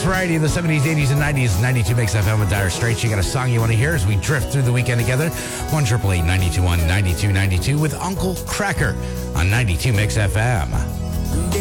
variety of the 70s, 80s, and 90s. 92 Mix FM with Dire Straits. You got a song you want to hear as we drift through the weekend together? 1-888-921-9292 with Uncle Cracker on 92 Mix FM.